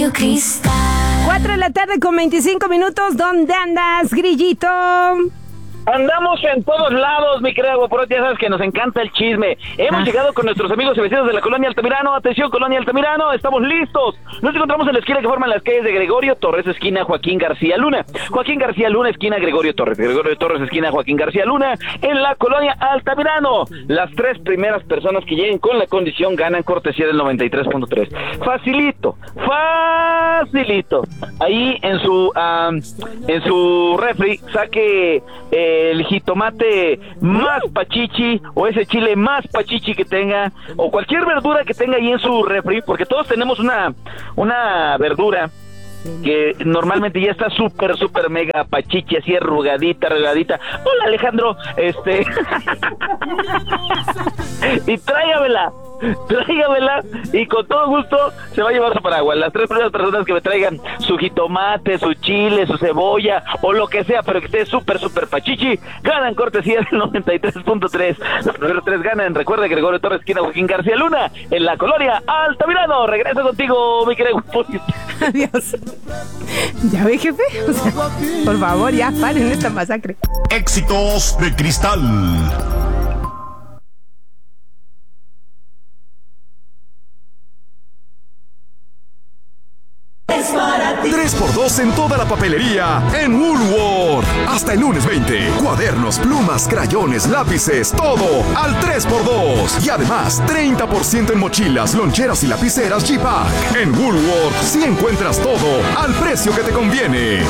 Cristal. 4 de la tarde con 25 minutos. ¿Dónde andas, Grillito? Andamos en todos lados, mi querido Guaporot, ya sabes que nos encanta el chisme. Hemos llegado con nuestros amigos y vecinos de la Colonia Altamirano. Atención, Colonia Altamirano, estamos listos. Nos encontramos en la esquina que forman las calles de Gregorio Torres, esquina Joaquín García Luna. Joaquín García Luna, esquina Gregorio Torres. Gregorio Torres, esquina Joaquín García Luna, en la Colonia Altamirano. Las 3 primeras personas que lleguen con la condición ganan cortesía del 93.3. Facilito. Ahí en su refri saque el jitomate más pachichi o ese chile más pachichi que tenga, o cualquier verdura que tenga ahí en su refri, porque todos tenemos una verdura que normalmente ya está súper mega pachichi, así arrugadita. Hola, Alejandro, y tráigamela y con todo gusto se va a llevar su paraguas. Las 3 primeras personas que me traigan su jitomate, su chile, su cebolla o lo que sea, pero que esté súper pachichi, ganan cortesía del 93.3. Los primeros 3 ganan. Recuerda, Gregorio Torres, esquina Joaquín García Luna, en la Colonia Altamirano. Regreso contigo, mi querido. Adiós. Ya ve, jefe, o sea, por favor, ya paren esta masacre. Éxitos de Cristal. 3x2 en toda la papelería en Woolworth. Hasta el lunes 20. Cuadernos, plumas, crayones, lápices, todo al 3x2. Y además, 30% en mochilas, loncheras y lapiceras G-Pack. En Woolworth sí encuentras todo al precio que te conviene.